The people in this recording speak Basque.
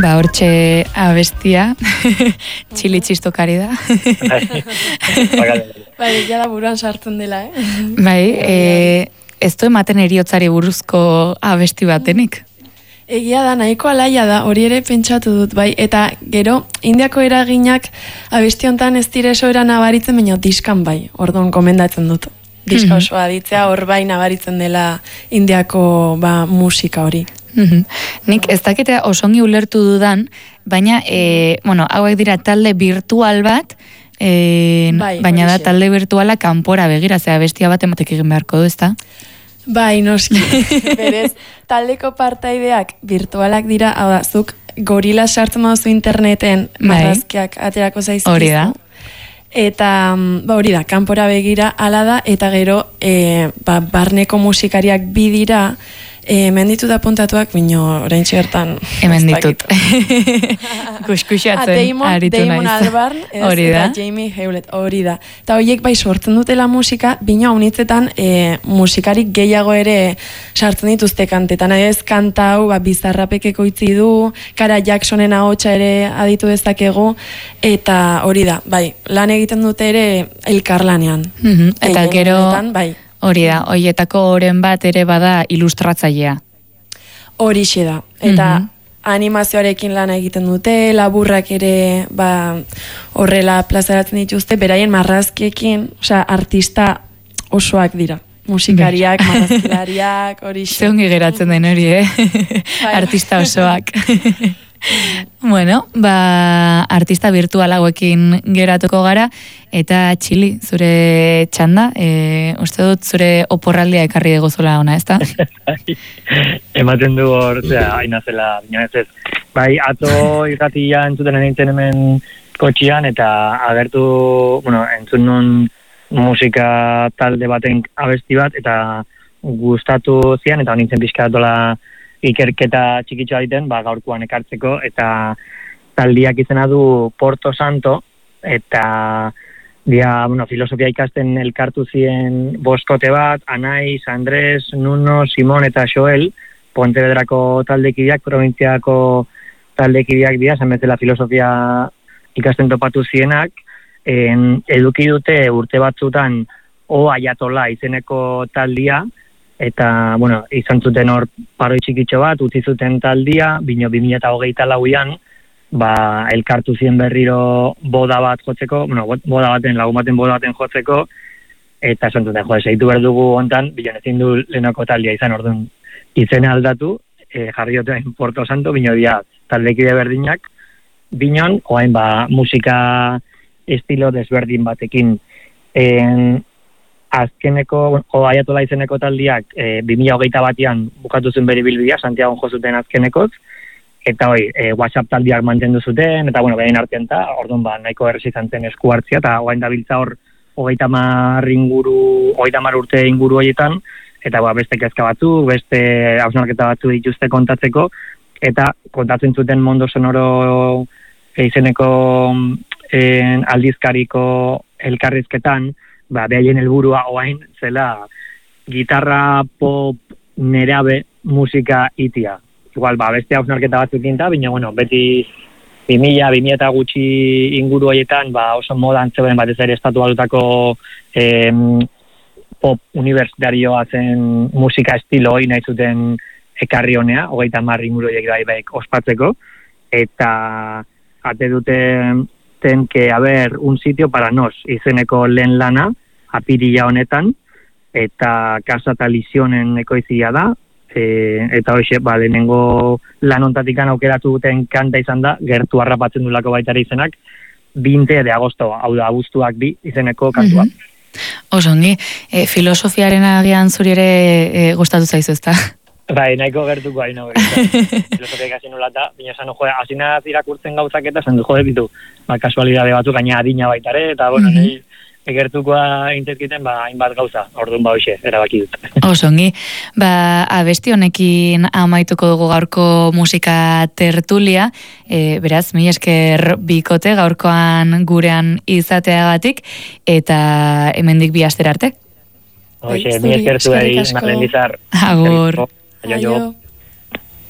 Ba, hortxe abestia, txili txistokari da. Bai, jada buruan sartzen dela, Bai, ez du ematen eriotzari buruzko abesti batenik? Egia da, nahiko alaia da, hori ere pentsatu dut, bai, eta gero, Indiako eraginak abesti hontan ez dire soera nabaritzen, baina diskan bai, orduan komendatzen dut. Diska osoa ditzea, hor bai nabaritzen dela Indiako musika hori. Nik ez dakite osongi ulertu dudan, baina, hauek dira talde virtual bat, baina da talde virtuala kanpora begira, zera bestia bat ematek egin beharko du, ezta? Bai, noski. Berez, taldeko partaideak virtualak dira, hau da, zuk gorila sartzen duzu interneten marrazkiak aterako zaizkizu. Hori da. Eta, hori da, kanpora begira ala da, eta gero, barneko musikariak bi dira, hemen ditut apuntatuak, bino orain txertan. Hemen ditut. Kuskusatzen aritu naiz. Damon Albarn, eta Jamie Hewlett, hori da. Eta horiek bai sortzen dutela musika, bino haunitzetan musikarik gehiago ere sartzen dituzte kantetan. Ez kanta hau bizarrapekeko itzi du, Kara Jacksonen ahotsa ere aditu dezakegu, eta hori da, bai, lan egiten dute ere elkarlanean. Eta gero... Hori da, horietako oren bat ere bada ilustratzailea. Horixe da, eta animazioarekin lana egiten dute, laburrak ere horrela plazaratzen dituzte, beraien marrazkiekin, artista osoak dira. Musikariak, marrazkilariak, horixe. Zeungi geratzen den hori, artista osoak. Bueno, artista virtual hauekin geratuko gara, eta Txili, zure txanda, uste dut zure oporraldia ekarri egozula ona, ezta? Ematen du hor, haina zela, ez. Bai, ato irratia entzuten nintzen hemen kotxian, eta agertu, entzun nun musika talde baten abesti bat, eta gustatu zian, eta nintzen pixka dola ikerketa txikitxoa egiten, gaurkoan ekartzeko, eta taldiak izena du Porto Santo, eta filosofia ikasten elkartu zien boskote bat, Anaiz, Andres, Nuno, Simon eta Joel, Pontevedrako taldekideak, provintziako taldekideak dira, zenbezela filosofia ikasten topatu zienak, eduki dute urte batzutan O Ayatola izeneko taldia, eta, izan zuten hor paroi txikitxo bat, utzi zuten taldia, 2024an, elkartu zien berriro boda bat jotzeko, lagun baten boda baten jotzeko, eta esan zuten, seitu berdugu hontan, bilan ezin du lehenako taldia izan orduan izena aldatu, jarri duten Porto Santo, bino dia taldekide berdinak, binon, oain musika estilo desberdin batekin, azkeneko, Ayatola izeneko taldiak 2021an bukatu zuen bere bilbidea, Santiago jo zuten azkenekoz, eta WhatsApp taldiak mantendu zuten, eta behin artean eta, orduan nahiko errez izan zen esku hartzia, eta oain dabiltza hor 30 urte inguru horietan, eta beste kezka batzu, beste hausnarketa batzu dituzte kontatzeko, eta kontatzen zuten Mondo Sonoro izeneko aldizkariko elkarrizketan, behaien helburua oain zela gitarra pop nerabe musika itia. Igual, beste hausnarketa batzuk ginta, baina, beti 2000 eta gutxi inguru horietan, oso modan zeuden batez ere estatu batutako pop universitarioa zen musika estilo hori nahi zuten ekarri honea, 30 inguru horiek ospatzeko, eta ate duten que haber un sitio para nos izeneko lehen lana, apirila honetan, eta Casa Talisionen ekoizia da, eta hoxe, lehenengo lan ontatikan aukeratu duten kanta izan da, gertu harrapatzen dulako baitare izenak, 20 de agosto, hau da, abuztuak 2 izeneko kantua. Osongi, filosofiaren agian zuri ere gustatu zaizu, ezta? Bai, nahiko gertuko hain hori. Filosofia ikasi nolata, bina esan, hasinaz irakurtzen gauzak eta esan du, ditu, kasualidade batzuk, gaina adina baitare, eta, nahi egertukoa intezkiten, hainbat gauza, orduan hoxe, erabaki dut. Osongi, abesti honekin amaituko dugu gaurko musika tertulia, beraz, mila esker bikote gaurkoan gurean izateagatik, eta hemendik bi astera arte. Hoxe, mila esker zuei, Marlen Lizar. Agur. Aio.